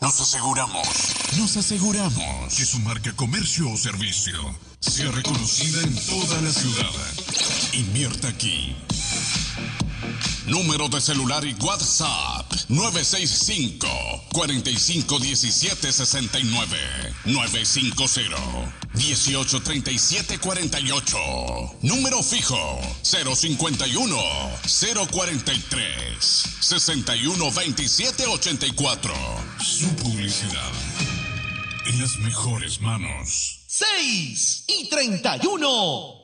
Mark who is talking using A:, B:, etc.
A: Nos aseguramos que su marca, comercio o servicio sea reconocida en toda la ciudad. Invierta aquí. Número de celular y WhatsApp 965-451769 950-183748. Número fijo 051-043-612784. Su publicidad en las mejores manos.
B: 6:31.